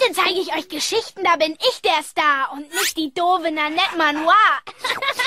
Heute zeige ich euch Geschichten, da bin ich der Star und nicht die doofe Nanette Manoir.